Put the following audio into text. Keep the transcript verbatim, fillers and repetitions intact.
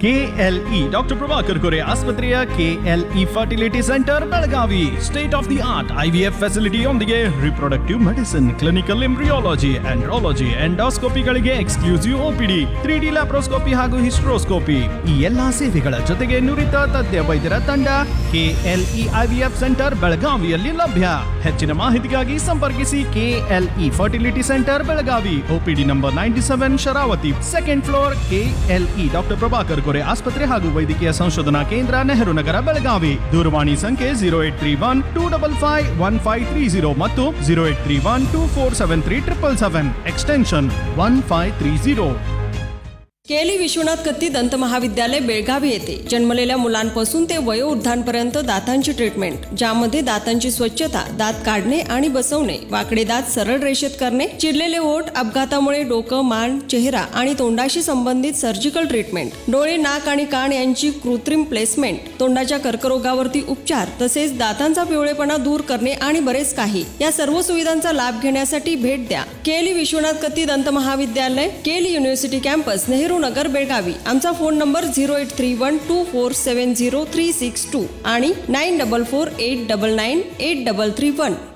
KLE doctor Prabhakar Kore ಆಸ್ಪತ್ರೆಯ KLE fertility centre Belagavi state of the art IVF ಫೆಸಿಲಿಟಿಯೊಂದಿಗೆ reproductive medicine, clinical embryology, andrology, ಎಂಡೋಸ್ಕೋಪಿಗಳಿಗೆ exclusive OPD, three D laparoscopy ಹಾಗೂ hysteroscopy ಈ ಎಲ್ಲಾ ಸೇವೆಗಳ ಜೊತೆಗೆ ನುರಿತ ತಜ್ಞ ವೈದ್ಯರ ತಂಡ ಕೆಎಲ್ಇ ಐವಿಎಫ್ ಸೆಂಟರ್ ಬೆಳಗಾವಿಯಲ್ಲಿ ಲಭ್ಯ. ಹೆಚ್ಚಿನ ಮಾಹಿತಿಗಾಗಿ ಸಂಪರ್ಕಿಸಿ KLE fertility centre Belagavi, OPD number ninety seven, Sharavati, second floor, KLE doctor Prabhakar Kore ಆಸ್ಪತ್ರೆ ಹಾಗೂ ವೈದ್ಯಕೀಯ ಸಂಶೋಧನಾ ಕೇಂದ್ರ, ನೆಹರು ನಗರ, ಬೆಳಗಾವಿ. ದೂರವಾಣಿ ಸಂಖ್ಯೆ zero eight three one two double five one five three zero ಮತ್ತು zero eight three one two four seven three triple seven extension one five three zero. केली विश्वनाथ कत्ती दंत महाविद्यालय बेळगावी येथे जन्मलेल्या मुलांपासून ते वयोवृद्धांपर्यंत दातांची ट्रीटमेंट, ज्यामध्ये दातांची स्वच्छता, दात काढणे आणि बसवणे, वाकडे दात सरळ रेषेत करणे, चिरलेले ओठ, अपघातामुळे डोकं, मान, चेहरा आणि तोंडाशी संबंधित सर्जिकल ट्रीटमेंट, डोळे, नाक आणि कान यांची कृत्रिम प्लेसमेंट, तोंडाच्या कर्करोगावरती उपचार, तसेच दातांचा पिवळेपणा दूर करणे आणि बरेच काही. या सर्व सुविधांचा लाभ घेण्यासाठी भेट द्या केली विश्वनाथ कत्ती दंत महाविद्यालय, केली युनिव्हर्सिटी कॅम्पस, नेहरू नगर, बेळगावी. आमचा phone number zero eight three one two four seven zero three six to आणि nine double four eight double nine eight double three one.